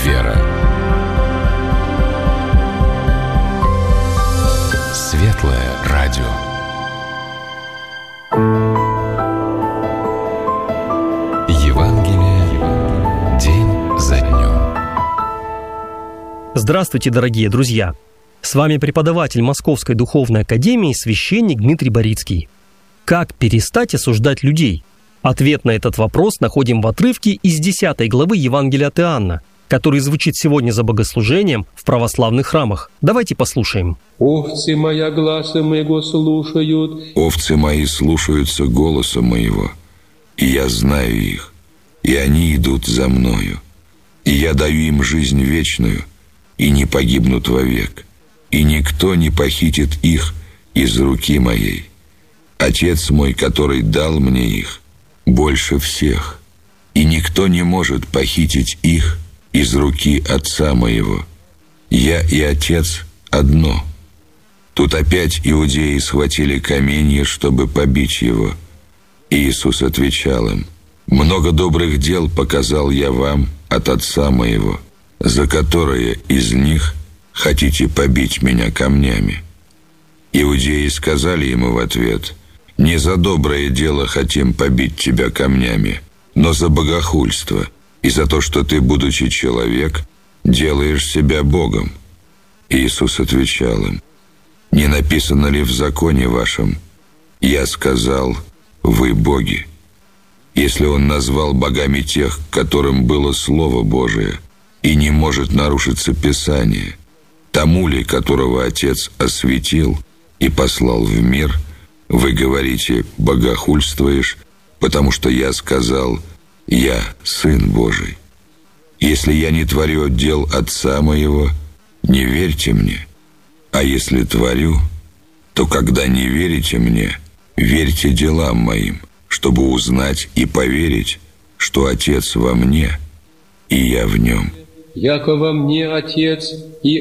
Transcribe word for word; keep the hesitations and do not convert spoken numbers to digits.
Вера. Светлое радио. Евангелие день за днем. Здравствуйте, дорогие друзья! С вами преподаватель Московской духовной академии, священник Дмитрий Борицкий. Как перестать осуждать людей? Ответ на этот вопрос находим в отрывке из десятой главы Евангелия от Иоанна, который звучит сегодня за богослужением в православных храмах. Давайте послушаем. «Овцы моя гласа моего слушают». «Овцы мои слушаются голоса моего, и я знаю их, и они идут за мною, и я даю им жизнь вечную, и не погибнут вовек, и никто не похитит их из руки моей. Отец мой, который дал мне их, больше всех, и никто не может похитить их из руки Отца моего. Я и Отец одно». Тут опять иудеи схватили каменья, чтобы побить его. Иисус отвечал им: «Много добрых дел показал я вам от Отца моего, за которые из них хотите побить меня камнями?» Иудеи сказали ему в ответ: «Не за доброе дело хотим побить тебя камнями, но за богохульство и за то, что ты, будучи человек, делаешь себя Богом». Иисус отвечал им: «Не написано ли в законе вашем: я сказал, вы боги?» Если он назвал богами тех, которым было Слово Божие, и не может нарушиться Писание, тому ли, которого Отец осветил и послал в мир, вы говорите: богохульствуешь, потому что я сказал: я Сын Божий. Если я не творю дел Отца моего, не верьте мне. А если творю, то когда не верите мне, верьте делам моим, чтобы узнать и поверить, что Отец во мне, и я в нем. «Яко во мне Отец и